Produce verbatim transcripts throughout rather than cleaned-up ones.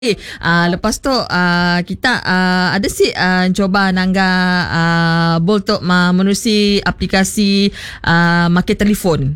Eh, uh, lepas tu uh, kita uh, ada si uh, cuba nangga uh, boltok uh, menerusi aplikasi uh, market telefon.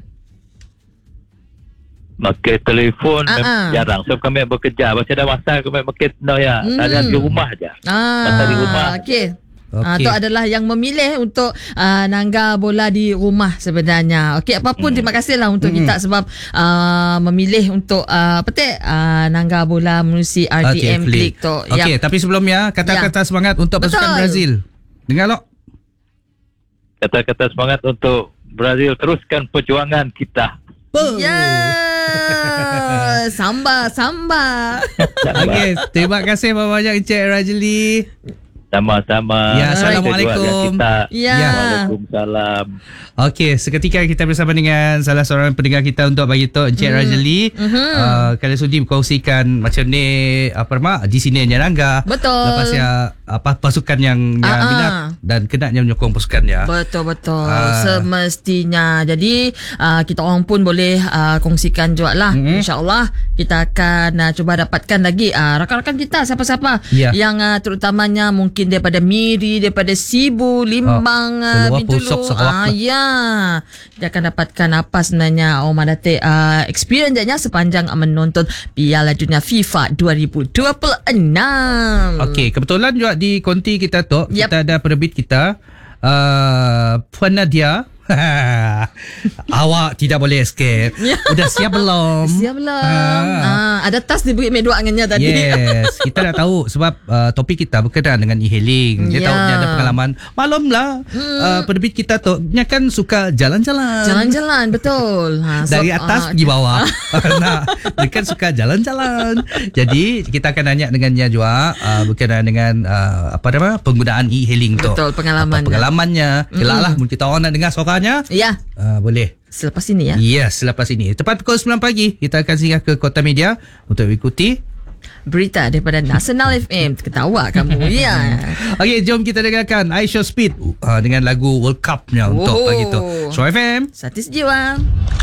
Market telefon uh-uh. memang jarang. So kami bekerja. Macam dah masa kami market no ya. Hmm. Ada di rumah aja. Ah, masa di rumah. Okey. Okay. Ah, tu adalah yang memilih untuk uh, nangga bola di rumah sebenarnya. Okey, apapun hmm. terima kasihlah untuk hmm. kita sebab uh, memilih untuk uh, apa teh uh, nangga bola menerusi R T M Click tu. Okey, tapi sebelumnya kata-kata ya. semangat untuk Betul. pasukan Brazil. Dengar lo. Kata-kata semangat untuk Brazil, teruskan perjuangan kita. Oh. Ya. Yeah. Samba, samba. Okey, terima kasih banyak Encik Rajli. Sama-sama. Ya, Assalamualaikum. Ya. Waalaikumsalam. Okey, seketika kita bersama dengan salah seorang pendengar kita untuk bagi tahu Encik mm. Rajli. Mm-hmm. Uh, kalau sudi berkongsikan macam ni apa nama di sini yang Nangga. Betul. Lepas ya apa pasukan yang, yang uh-uh. minat dan kenaknya menyokong pasukannya. Betul betul. Uh. Semestinya. Jadi uh, kita orang pun boleh uh, kongsikan juga lah. Mm-hmm. InsyaAllah kita akan uh, cuba dapatkan lagi uh, rakan-rakan kita siapa-siapa yeah. yang uh, terutamanya mungkin daripada Miri, daripada Sibu, Limbang, oh, Bintulu. Ah, ya. Dia akan dapatkan apa sebenarnya Omar Datik uh, experience-nya sepanjang menonton Piala Dunia FIFA dua ribu dua puluh enam. Okey, kebetulan juga di konti kita tu yep. kita ada penerbit kita uh, Puan Nadia. Awak tidak boleh escape. Udah siap belum? Siap belum? Ha. Ha, ada tas di Bukit Medok angannya tadi. Yes, kita dah tahu sebab uh, topik kita berkenaan dengan e-hailing. Dia yeah. tahu dia ada pengalaman. Malum lah. Hmm. Uh, penerbit kita tu dia kan suka jalan-jalan. Jalan-jalan, betul. Ha, so, dari atas pergi uh, bawah. Nah, dia kan suka jalan-jalan. Jadi kita akan tanya dengannya juga uh, berkenaan dengan uh, apa nama penggunaan e-hailing tu. Betul, pengalamannya. Apa pengalamannya. Kelaklah hmm. kita orang nak dengar suara. Ya. Uh, boleh. Selepas ini ya. Yes, selepas ini. Tepat pukul sembilan pagi kita akan singgah ke Kota Media untuk ikuti berita daripada Nasional F M. Ketawa kamu ya. Okey, jom kita dengarkan I Show Speed uh, dengan lagu World Cup-nya oh. untuk pagi tu. Show F M. Satis jiwa.